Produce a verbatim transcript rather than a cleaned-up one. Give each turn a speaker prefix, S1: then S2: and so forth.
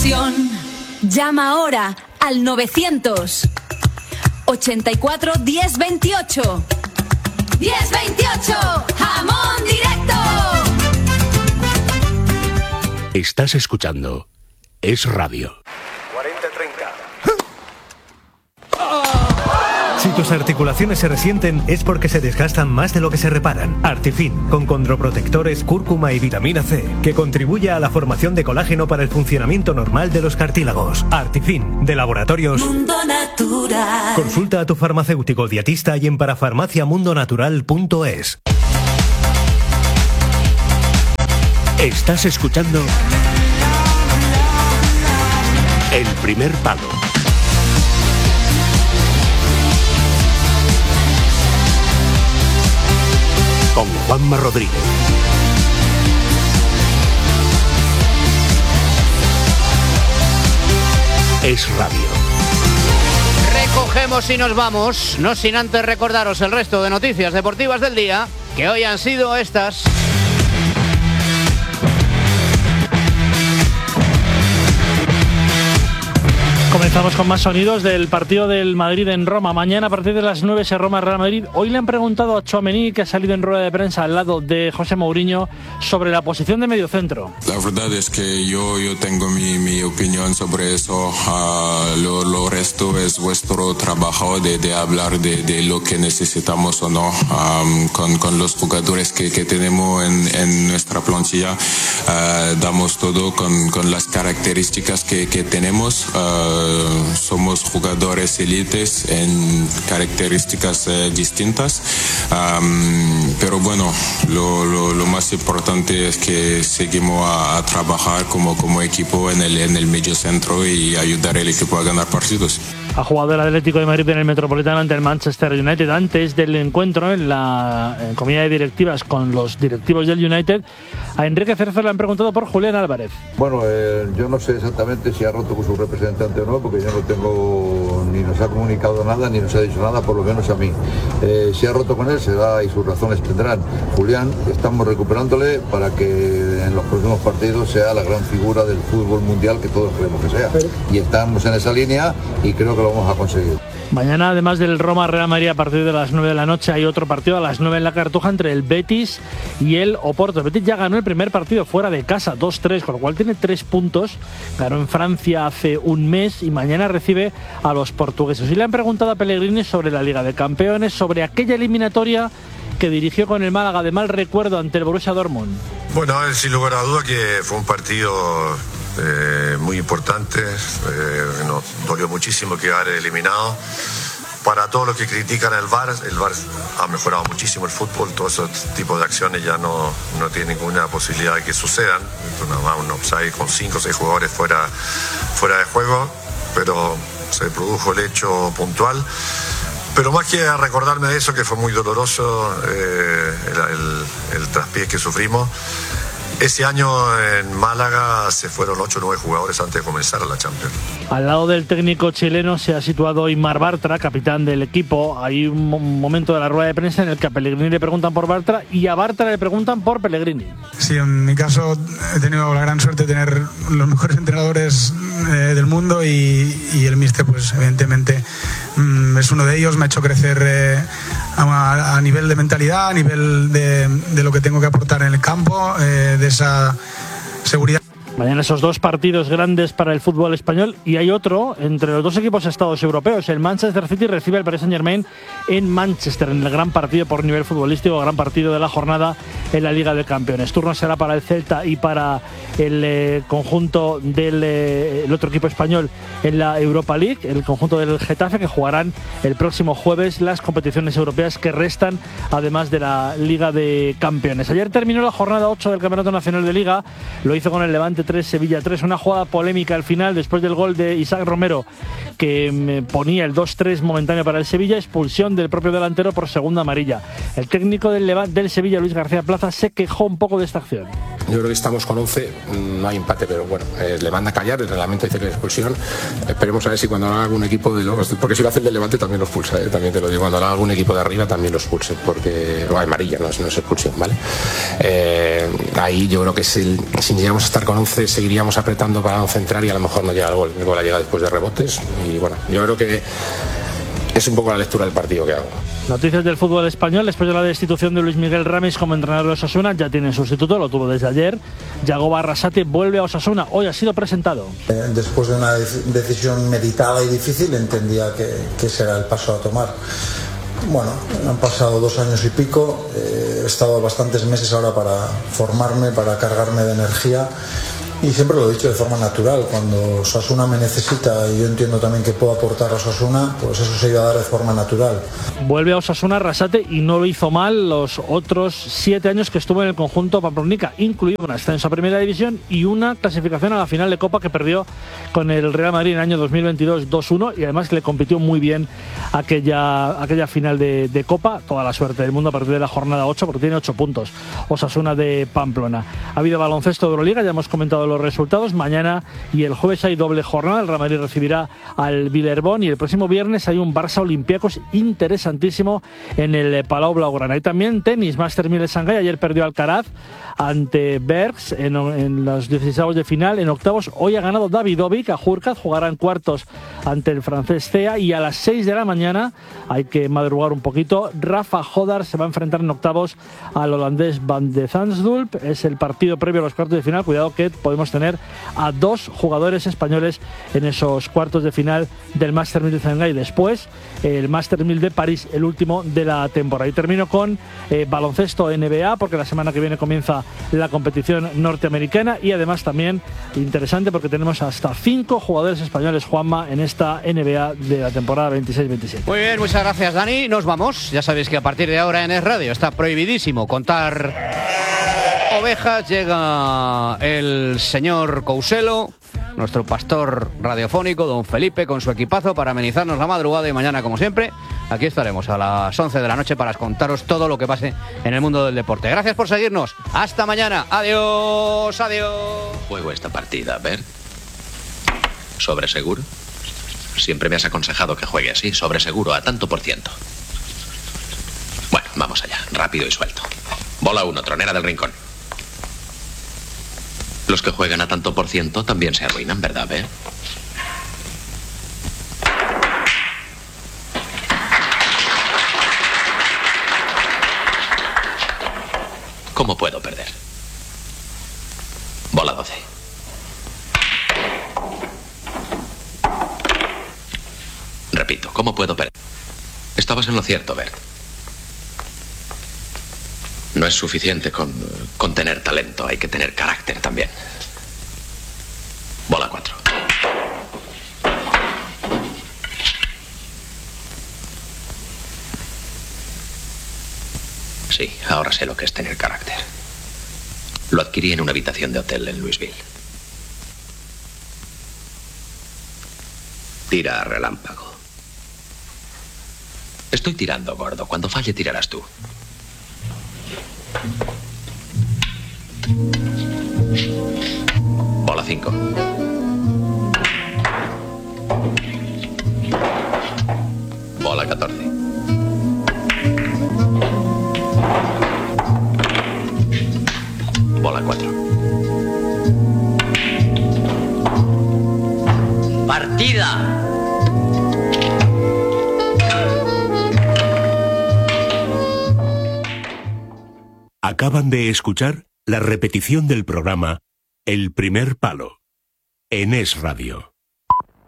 S1: emoción. Llama ahora al novecientos ochenta y cuatro diez veintiocho. diez veintiocho, jamón directo.
S2: Estás escuchando Es Radio.
S3: cuarenta treinta.
S4: Si tus articulaciones se resienten es porque se desgastan más de lo que se reparan. Artifin, con condroprotectores, cúrcuma y vitamina C, que contribuye a la formación de colágeno para el funcionamiento normal de los cartílagos. Artifin, de Laboratorios
S1: Mundo Natural.
S4: Consulta a tu farmacéutico dietista y en parafarmacia mundo natural punto es.
S2: Estás escuchando El Primer Palo. Con Juanma Rodríguez. Es Radio.
S5: Recogemos y nos vamos, no sin antes recordaros el resto de noticias deportivas del día, que hoy han sido estas.
S6: Comenzamos con más sonidos del partido del Madrid en Roma. Mañana a partir de las nueve se Roma Real Madrid. Hoy le han preguntado a Tchouaméni, que ha salido en rueda de prensa al lado de José Mourinho, sobre la posición de mediocentro.
S7: La verdad es que yo, yo tengo mi, mi opinión sobre eso. Uh, lo, lo resto es vuestro trabajo de, de hablar de, de lo que necesitamos o no um, con, con los jugadores que, que tenemos en, en nuestra plantilla. Uh, damos todo con, con las características que, que tenemos. Uh, somos jugadores élites en características uh, distintas. Um, pero bueno, lo, lo, lo más importante es que seguimos a, a trabajar como, como equipo en el, en el medio centro y ayudar al equipo a ganar partidos.
S6: Ha jugado el Atlético de Madrid en el Metropolitano ante el Manchester United. Antes del encuentro en la en comida de directivas con los directivos del United, a Enrique Cerezo le han preguntado por Julián Álvarez.
S8: Bueno, eh, yo no sé exactamente si ha roto con su representante o no, porque yo no tengo, ni nos ha comunicado nada, ni nos ha dicho nada, por lo menos a mí. Eh, si ha roto con él, será y sus razones tendrán. Julián, estamos recuperándole para que en los próximos partidos sea la gran figura del fútbol mundial que todos queremos que sea. Y estamos en esa línea y creo que lo vamos a conseguir.
S6: Mañana, además del Roma Real Madrid a partir de las nueve de la noche, hay otro partido a las nueve en la Cartuja entre el Betis y el Oporto. El Betis ya ganó el primer partido fuera de casa, dos tres, con lo cual tiene tres puntos. Ganó en Francia hace un mes y mañana recibe a los portugueses. Y le han preguntado a Pellegrini sobre la Liga de Campeones, sobre aquella eliminatoria que dirigió con el Málaga de mal recuerdo ante el Borussia Dortmund.
S9: Bueno, sin lugar a duda que fue un partido Eh, muy importante, eh, nos dolió muchísimo quedar eliminado. Para todos los que critican el V A R, el V A R ha mejorado muchísimo el fútbol, todos esos tipos de acciones ya no, no tienen ninguna posibilidad de que sucedan. Nada más un offside con cinco o seis jugadores fuera, fuera de juego, pero se produjo el hecho puntual. Pero más que recordarme de eso, que fue muy doloroso, eh, el, el, el traspié que sufrimos. Ese año en Málaga se fueron ocho o nueve jugadores antes de comenzar la Champions.
S6: Al lado del técnico chileno se ha situado Aimar Bartra, capitán del equipo. Hay un momento de la rueda de prensa en el que a Pellegrini le preguntan por Bartra y a Bartra le preguntan por Pellegrini.
S10: Sí, en mi caso he tenido la gran suerte de tener los mejores entrenadores eh, del mundo y, y el míster, pues evidentemente mm, es uno de ellos. Me ha hecho crecer eh, a, a nivel de mentalidad, a nivel de, de lo que tengo que aportar en el campo, eh, de esa seguridad.
S6: Mañana esos dos partidos grandes para el fútbol español y hay otro entre los dos equipos estados europeos. El Manchester City recibe al Paris Saint-Germain en Manchester, en el gran partido por nivel futbolístico, gran partido de la jornada en la Liga de Campeones. Turno será para el Celta y para el eh, conjunto del eh, el otro equipo español en la Europa League, el conjunto del Getafe, que jugarán el próximo jueves las competiciones europeas que restan, además de la Liga de Campeones. Ayer terminó la jornada ocho del Campeonato Nacional de Liga, lo hizo con el Levante tres, Sevilla tres, una jugada polémica al final después del gol de Isaac Romero que ponía el dos tres momentáneo para el Sevilla, expulsión del propio delantero por segunda amarilla. El técnico del, Levante, del Sevilla, Luis García Plaza, se quejó un poco de esta acción.
S11: Yo creo que estamos con once, no hay empate, pero bueno, eh, le manda a callar, el reglamento dice que es expulsión. Esperemos a ver si cuando haga algún equipo de los, porque si lo hace el del Levante también lo expulsa, eh, también te lo digo, cuando haga algún equipo de arriba también lo expulse, porque no hay amarilla, no es, no es expulsión, ¿vale? Eh, ahí yo creo que si, si llegamos a estar con once entonces seguiríamos apretando para centrar y a lo mejor no llega el gol. El gol llega después de rebotes y bueno, yo creo que es un poco la lectura del partido que hago.
S6: Noticias del fútbol español. Después de la destitución de Luis Miguel Ramis como entrenador de Osasuna, ya tiene sustituto, lo tuvo desde ayer. Yagoba Arrasate vuelve a Osasuna, hoy ha sido presentado.
S3: Eh, después de una decisión meditada y difícil, entendía que, que ese era el paso a tomar. Bueno, han pasado dos años y pico, eh, he estado bastantes meses ahora para formarme, para cargarme de energía. Y siempre lo he dicho de forma natural, cuando Osasuna me necesita y yo entiendo también que puedo aportar a Osasuna, pues eso se iba a dar de forma natural.
S6: Vuelve a Osasuna Arrasate y no lo hizo mal los otros siete años que estuvo en el conjunto pamplónica, incluido un ascenso a Primera División y una clasificación a la final de Copa que perdió con el Real Madrid en el año dos mil veintidós dos uno y además que le compitió muy bien aquella, aquella final de, de Copa. Toda la suerte del mundo a partir de la jornada ocho porque tiene ocho puntos Osasuna de Pamplona. Ha habido baloncesto de Euroliga, ya hemos comentado los resultados. Mañana y el jueves hay doble jornada. El Real Madrid recibirá al Villerón y el próximo viernes hay un Barça Olympiacos interesantísimo en el Palau Blaugrana. Y también tenis, Masters mil de Shanghái. Ayer perdió Alcaraz ante Bergs en, en los dieciséis de final. En octavos hoy ha ganado Davidovic a Hurkacz, jugará en cuartos ante el francés Cea y a las seis de la mañana, hay que madrugar un poquito, Rafa Hodar se va a enfrentar en octavos al holandés Van de Zansdulp. Es el partido previo a los cuartos de final. Cuidado que podemos tener a dos jugadores españoles en esos cuartos de final del Masters mil de Shanghái. Después el Masters mil de París, el último de la temporada. Y termino con eh, baloncesto N B A, porque la semana que viene comienza la competición norteamericana y además también interesante porque tenemos hasta cinco jugadores españoles, Juanma, en esta N B A de la temporada veintiséis veintisiete.
S5: Muy bien, muchas gracias, Dani. Nos vamos. Ya sabéis que a partir de ahora en Es Radio está prohibidísimo contar ovejas. Llega el señor Couselo, nuestro pastor radiofónico, don Felipe, con su equipazo para amenizarnos la madrugada, y mañana, como siempre, aquí estaremos a las once de la noche para contaros todo lo que pase en el mundo del deporte. Gracias por seguirnos. Hasta mañana. Adiós, adiós.
S12: Juego esta partida, Bert. ¿Sobre seguro? Siempre me has aconsejado que juegue así, sobre seguro, a tanto por ciento. Bueno, vamos allá, rápido y suelto. Bola uno, tronera del rincón. Los que juegan a tanto por ciento también se arruinan, ¿verdad, Bert? ¿Cómo puedo perder? Bola doce. Repito, ¿cómo puedo perder? Estabas en lo cierto, Bert. No es suficiente con, con tener talento, hay que tener carácter también. Bola cuatro. Sí, ahora sé lo que es tener carácter. Lo adquirí en una habitación de hotel en Louisville. Tira a relámpago. Estoy tirando, gordo. Cuando falle, tirarás tú. Bola cinco. Bola catorce. Bola cuatro.
S13: Partida.
S2: Acaban de escuchar la repetición del programa El Primer Palo en Es Radio.